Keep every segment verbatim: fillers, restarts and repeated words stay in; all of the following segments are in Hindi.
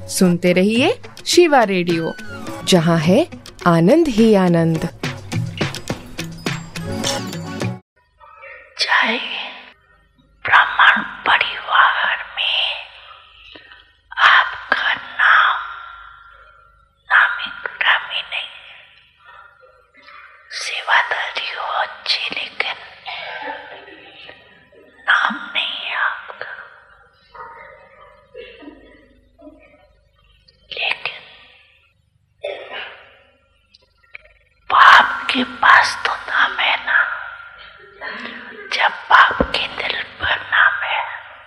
सुनते रहिए शिवा रेडियो, जहाँ है आनंद ही आनंद। जय ब्राह्मण परिवार में आपका नाम नामी ग्रामी नहीं, सेवादारी हो अच्छी, लेकिन नाम नहीं है आपका। लेकिन बाप के पास तो नाम है ना। जब बाप के दिल पर नाम है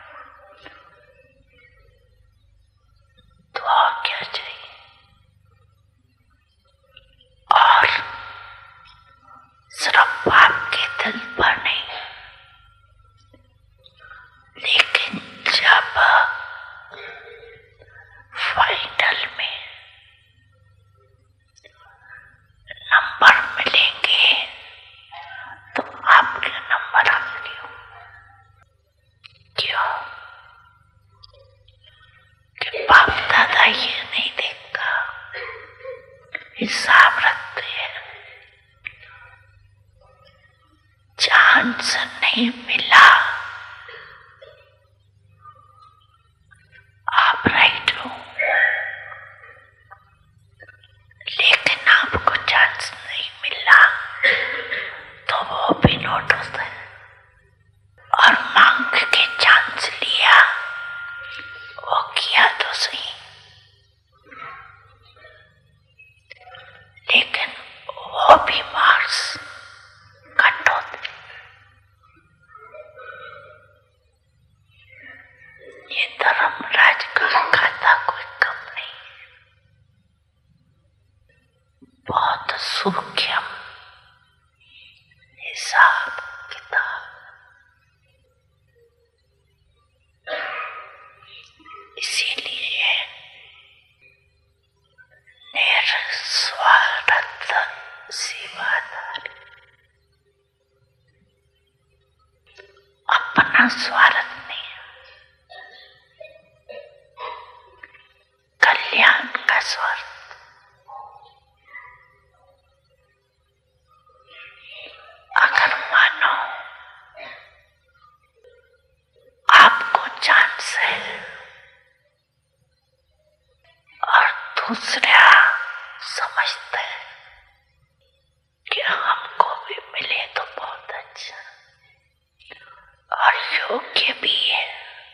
तो और क्या चाहिए। और सिर्फ बाप के दिल पर नहीं, लेकिन जब फाइनल में नंबर मिलेंगे तो आपके नंबर आएंगे। क्यों? कि बाप दादा ये नहीं देखता, हिसाब रखते हैं। चांस नहीं मिला, आप राइट हो, लेकिन आपको चांस नहीं मिला तो वो भी नोट होता है। और मांग के चांस लिया, वो किया तो सही, लेकिन वो भी मार्क्स कट होते। ये धर्मराज का खाता कोई कम नहीं, बहुत सूक्ष्म हिसाब किताब। इसीलिए निस्वार्थ सेवादारी, अपना स्वार्थ नहीं, कल्याण का स्वार्थ। अगर मानो आपको चांस है और दूसरा समझते हैं कि हमको भी मिले तो बहुत अच्छा और योग्य भी है।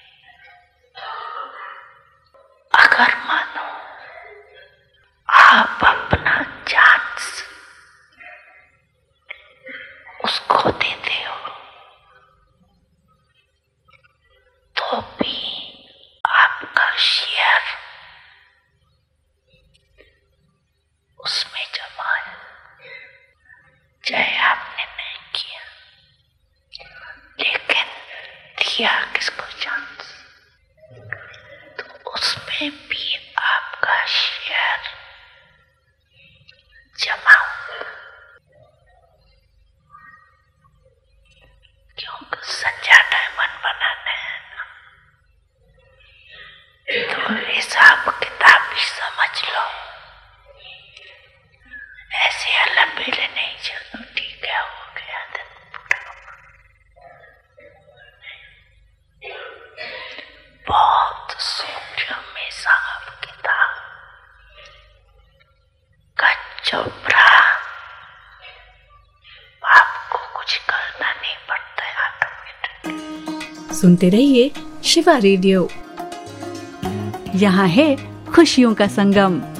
अगर मानो आप अपना चांस उसको देते हो तो भी आपका शेयर उसमें जमा है। चाहे आपने नहीं किया, लेकिन दिया किसको चांस, तो उसमें भी आपका शेयर जमा होगा। क्योंकि सच्चा डायमंड बनाना है ना, तो हिसाब किताब भी समझ लो। ऐसे अलग-अलग नहीं, चलो ठीक है, हो गया दिन पूरा। बहुत सूक्ष्म हिसाब किताब का चोपड़ा, आपको कुछ करना नहीं पड़ता है, ऑटोमेटिक। सुनते रहिए शिवा रेडियो, यहाँ है खुशियों का संगम।